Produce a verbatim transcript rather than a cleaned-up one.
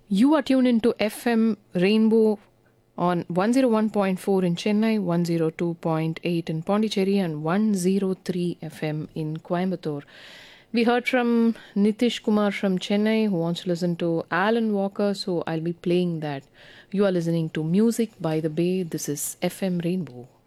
You are tuned into F M Rainbow on one oh one point four in Chennai, one oh two point eight in Pondicherry, and one oh three F M in Coimbatore. We heard from Nitish Kumar from Chennai who wants to listen to Alan Walker, so I'll be playing that. You are listening to Music by the Bay. This is F M Rainbow.